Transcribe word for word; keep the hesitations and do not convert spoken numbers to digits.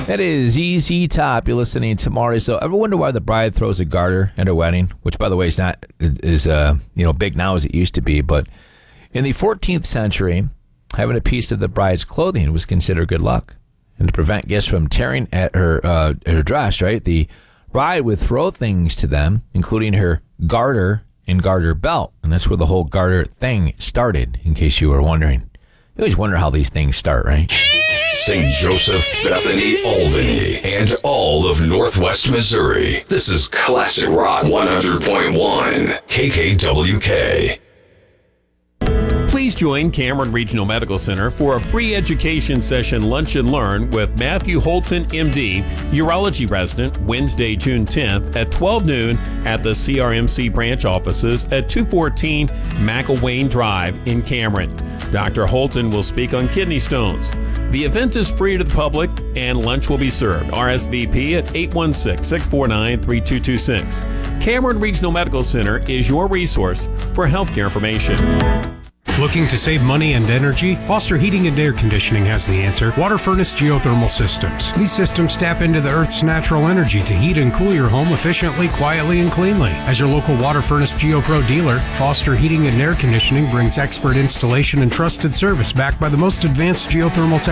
That is E Z Top. You're listening to Marty. So, ever wonder why the bride throws a garter at her wedding? Which, by the way, is not is uh you know big now as it used to be. But in the fourteenth century, having a piece of the bride's clothing was considered good luck, and to prevent guests from tearing at her uh, at her dress, right? The bride would throw things to them, including her garter and garter belt, and that's where the whole garter thing started. In case you were wondering, you always wonder how these things start, right? Saint Joseph, Bethany, Albany, and all of Northwest Missouri. This is Classic Rock one hundred point one, K K W K. Please join Cameron Regional Medical Center for a free education session Lunch and Learn with Matthew Holton, M D, urology resident, Wednesday, June tenth at twelve noon at the C R M C branch offices at two fourteen McElwain Drive in Cameron. Doctor Holton will speak on kidney stones. The event is free to the public and lunch will be served. R S V P at eight one six, six four nine, three two two six. Cameron Regional Medical Center is your resource for healthcare information. Looking to save money and energy? Foster Heating and Air Conditioning has the answer. Water Furnace Geothermal Systems. These systems tap into the Earth's natural energy to heat and cool your home efficiently, quietly, and cleanly. As your local Water Furnace GeoPro dealer, Foster Heating and Air Conditioning brings expert installation and trusted service backed by the most advanced geothermal technology.